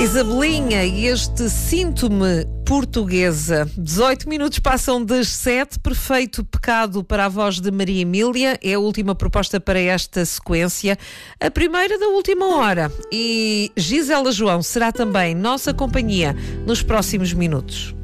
Isabelinha e este Sinto-me Portuguesa. 18 minutos passam das 7. Perfeito pecado para a voz de Maria Emília. É a última proposta para esta sequência. A primeira da última hora. E Gisela João será também nossa companhia nos próximos minutos.